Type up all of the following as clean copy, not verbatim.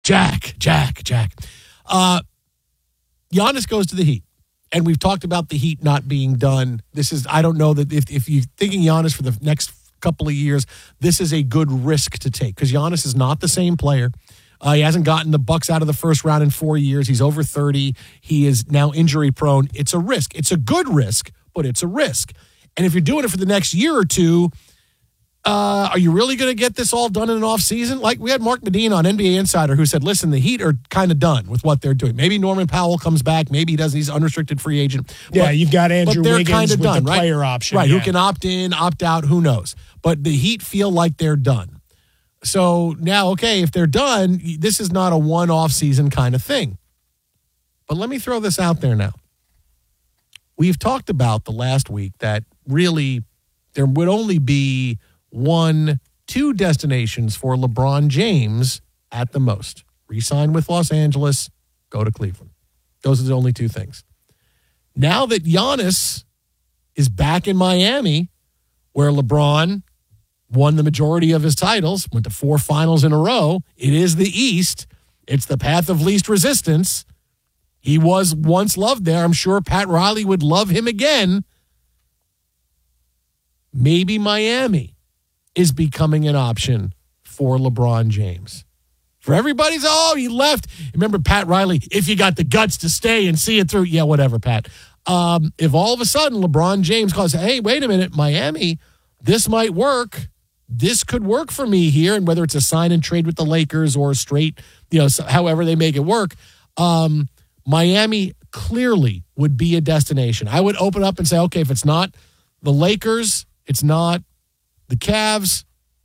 Jack. Giannis goes to the Heat. And we've talked about the Heat not being done. I don't know that if you're thinking Giannis for the next couple of years, this is a good risk to take because Giannis is not the same player. He hasn't gotten the Bucks out of the first round in 4 years. He's over 30. He is now injury prone. It's a risk. It's a good risk, but it's a risk. And if you're doing it for the next year or two, are you really going to get this all done in an offseason? Like we had Mark Medina on NBA Insider who said, listen, the Heat are kind of done with what they're doing. Maybe Norman Powell comes back. Maybe he doesn't. He's an unrestricted free agent. Yeah, you've got Andrew Wiggins with done, the player option. Right, yeah. who can opt in, opt out, who knows. But the Heat feel like they're done. So now, okay, if they're done, this is not a one-off season kind of thing. But let me throw this out there now. We've talked about the last week that really there would only be 1-2 destinations for LeBron James at the most. Re-sign with Los Angeles, go to Cleveland. Those are the only two things. Now that Giannis is back in Miami, where LeBron won the majority of his titles, went to 4 finals in a row, it is the East. It's the path of least resistance. He was once loved there. I'm sure Pat Riley would love him again. Maybe Miami is becoming an option for LeBron James. For everybody's, he left. Remember Pat Riley, if you got the guts to stay and see it through, yeah, whatever, Pat. If all of a sudden LeBron James calls, hey, wait a minute, Miami, this might work. This could work for me here, and whether it's a sign and trade with the Lakers or straight, however they make it work, Miami clearly would be a destination. I would open up and say, okay, if it's not the Lakers, it's not the Cavs,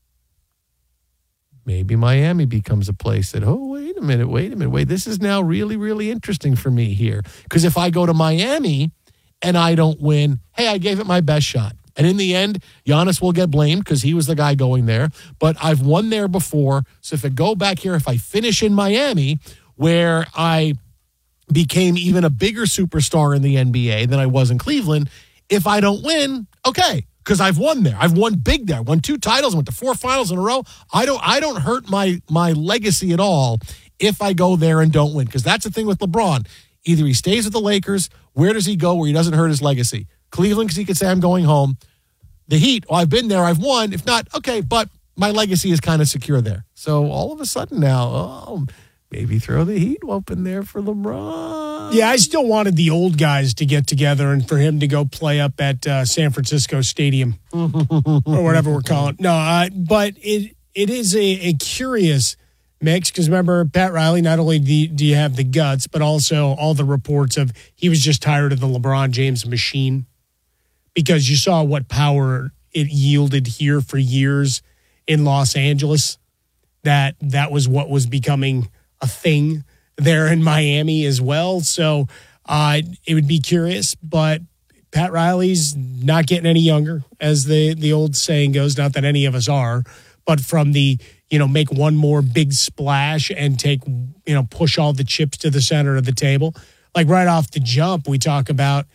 maybe Miami becomes a place that, wait a minute, this is now really, really interesting for me here. Because if I go to Miami and I don't win, hey, I gave it my best shot. And in the end, Giannis will get blamed because he was the guy going there. But I've won there before. So if I go back here, if I finish in Miami, where I became even a bigger superstar in the NBA than I was in Cleveland, if I don't win, okay. Because I've won there. I've won big there. Won 2 titles, went to 4 finals in a row. I don't hurt my legacy at all if I go there and don't win. Because that's the thing with LeBron. Either he stays with the Lakers, where does he go where he doesn't hurt his legacy? Cleveland, because he could say, I'm going home. The Heat, I've been there, I've won. If not, okay, but my legacy is kind of secure there. So all of a sudden now, maybe throw the Heat open there for LeBron. Yeah, I still wanted the old guys to get together and for him to go play up at San Francisco Stadium or whatever we're calling it. No, but it is a curious mix because remember, Pat Riley, not only do you have the guts, but also all the reports of he was just tired of the LeBron James machine because you saw what power it yielded here for years in Los Angeles. That was what was becoming a thing there in Miami as well. So it would be curious, but Pat Riley's not getting any younger, as the old saying goes, not that any of us are, but from the, make one more big splash and take, push all the chips to the center of the table. Like right off the jump, we talk about,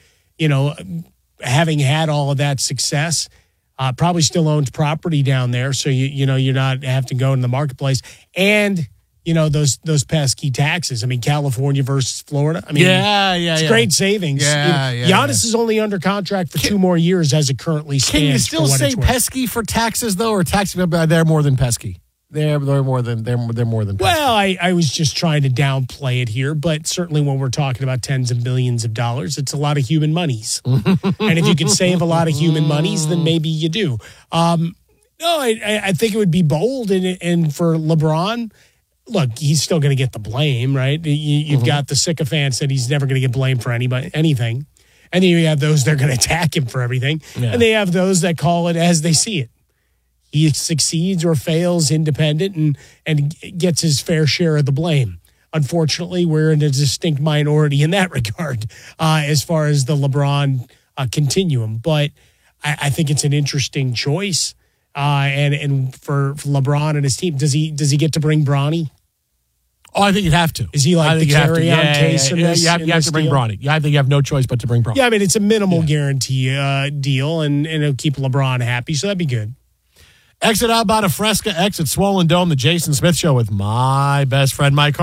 having had all of that success, probably still owns property down there. So, you're not have to go in the marketplace and, those pesky taxes. I mean, California versus Florida. I mean, it's great savings. Giannis is only under contract for 2 more years as it currently stands. Can you still say pesky for taxes though, or taxes? They're more than pesky. They're more than pesky. Well, I was just trying to downplay it here, but certainly when we're talking about tens of billions of dollars, it's a lot of human monies. And if you can save a lot of human monies, then maybe you do. No, I think it would be bold, and for LeBron. Look, he's still going to get the blame, right? You've got the sycophants that he's never going to get blamed for anything. And then you have those that are going to attack him for everything. Yeah. And they have those that call it as they see it. He succeeds or fails independent and gets his fair share of the blame. Unfortunately, we're in a distinct minority in that regard as far as the LeBron continuum. But I think it's an interesting choice. And for LeBron and his team, does he get to bring Bronny? Oh, I think you'd have to. Is he like the carry-on case in this? You have to bring Bronny. I think you have no choice but to bring Bronny. Yeah, I mean, it's a minimal guarantee deal, and it'll keep LeBron happy, so that'd be good. Exit out about a Fresca, exit Swollen Dome, the Jason Smith Show with my best friend, Mike